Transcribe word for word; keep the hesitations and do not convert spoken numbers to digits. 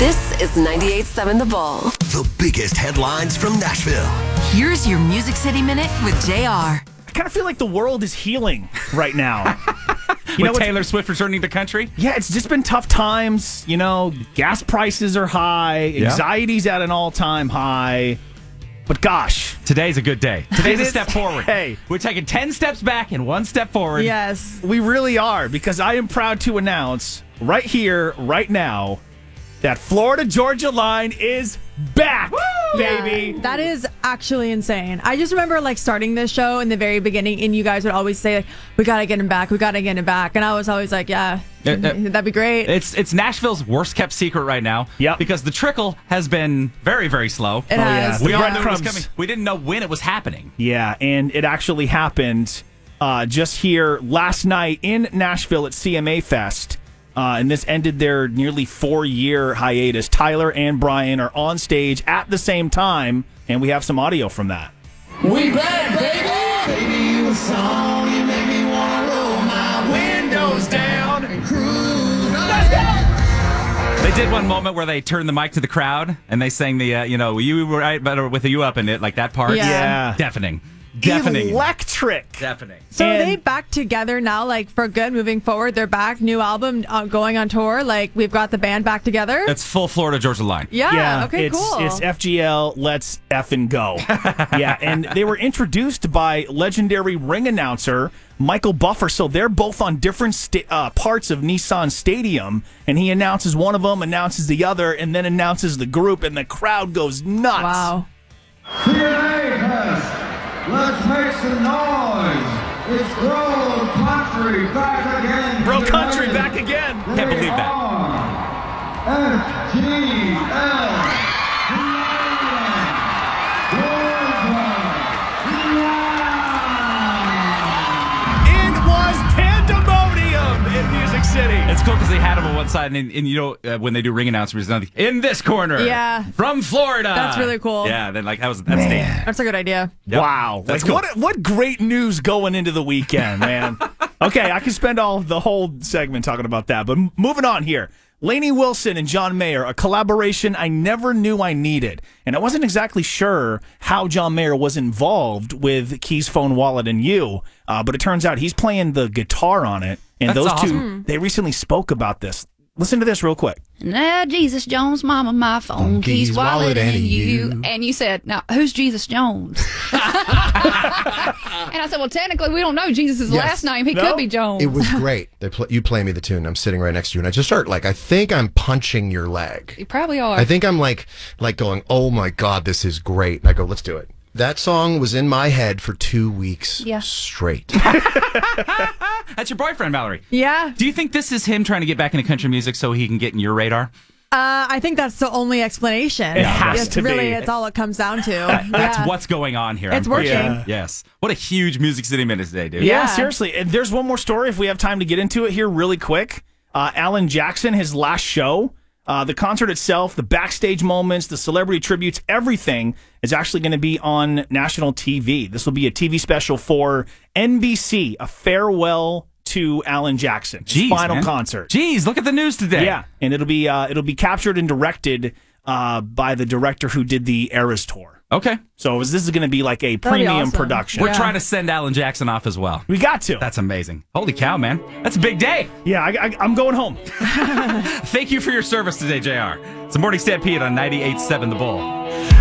This is ninety-eight point seven The Bull. The biggest headlines from Nashville. Here's your Music City Minute with J R. I kind of feel like the world is healing right now. You With know, Taylor Swift returning to country? Yeah, it's just been tough times. You know, gas prices are high. Yeah. Anxiety's at an all-time high. But gosh. Today's a good day. Today's a step forward. Hey. We're taking ten steps back and one step forward. Yes. We really are, because I am proud to announce right here, right now, that Florida-Georgia line is back, Woo! baby. Yeah, that is actually insane. I just remember like starting this show in the very beginning, and you guys would always say, like, we got to get him back. We got to get him back. And I was always like, yeah, uh, uh, that'd be great. It's it's Nashville's worst kept secret right now. Yep. Because the trickle has been very, very slow. It oh, has. Yeah. We all knew it was coming. We didn't know when it was happening. Yeah, and it actually happened uh, just here last night in Nashville at C M A Fest. Uh, and this ended their nearly four-year hiatus. Tyler and Brian are on stage at the same time, and we have some audio from that. We back, baby! Baby, you a song, you make me wanna roll my windows down and cruise. Let's go! They did one moment where they turned the mic to the crowd, and they sang the, uh, you know, you were right better with a you up in it, like that part. Yeah. Yeah. Deafening. Deafening. Electric. Deafening. So And- are they back together now, like for good, moving forward? They're back, new album, uh, going on tour. Like we've got the band back together. It's full Florida Georgia line. Yeah. Yeah, okay. it's, Cool. It's F G L. Let's effing go. Yeah, and they were introduced by legendary ring announcer Michael Buffer. So they're both on different sta- uh, parts of Nissan Stadium, and he announces one of them, announces the other, and then announces the group, and the crowd goes nuts. Wow. C M A Fest, let's make some noise. It's Bro Country back again. Bro tonight. Country back again. Can't believe that. F G L. It was pandemonium in Music City. It's cool because they had him on one side, and, and you know, uh, when they do ring announcements, in this corner. Yeah. From Florida. That's really cool. Yeah, then like that was that's neat. That's a good idea. Yep. Wow. That's Like, cool. what what great news going into the weekend, man. Okay, I could spend all the whole segment talking about that, but m- moving on here. Lainey Wilson and John Mayer, a collaboration I never knew I needed. And I wasn't exactly sure how John Mayer was involved with Keys Phone, Wallet, and You, uh, but it turns out he's playing the guitar on it. And That's those awesome. two, they recently spoke about this. Listen to this real quick. Now, Jesus Jones, Mama, my phone, keys, keys, wallet, wallet, and and you. you. And you said, now, who's Jesus Jones? And I said, well, technically, we don't know Jesus' Yes. last name. He No. could be Jones. It was great. They pl- you play me the tune. I'm sitting right next to you, and I just start like I think I'm punching your leg. You probably are. I think I'm like like going, oh my god, this is great. And I go, let's do it. That song was in my head for two weeks Yeah. straight. That's your boyfriend, Mallory. Yeah. Do you think this is him trying to get back into country music so he can get in your radar? Uh, I think that's the only explanation. It has it's to really, be. It's all it comes down to. That's Yeah. what's going on here. It's I'm pretty working. sure. Yes. What a huge Music City minute today, dude. Yeah, Yeah. seriously. And there's one more story if we have time to get into it here really quick. Uh, Alan Jackson, his last show, uh, the concert itself, the backstage moments, the celebrity tributes, everything is actually going to be on national T V. This will be a T V special for N B C, a farewell to Alan Jackson, his Jeez, final man. concert. Jeez, look at the news today. Yeah, and it'll be uh, it'll be captured and directed uh, by the director who did the Eras tour. Okay. So this is going to be like a That'd be premium awesome. production. We're Yeah. trying to send Alan Jackson off as well. We got to. That's amazing. Holy cow, man. That's a big day. Yeah, I, I, I'm going home. Thank you for your service today, J R. It's the Morning Stampede on ninety-eight point seven The Bull.